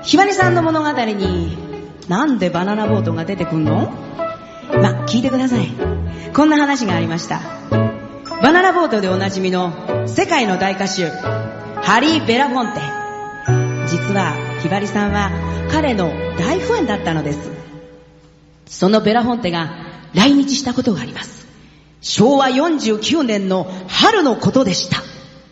ひばりさんの物語になんでバナナボートが出てくんの？聞いてください。こんな話がありました。バナナボートでおなじみの世界の大歌手ハリー・ベラフォンテ。実はひばりさんは彼の大ファンだったのです。そのベラフォンテが来日したことがあります。昭和49年の春のことでした。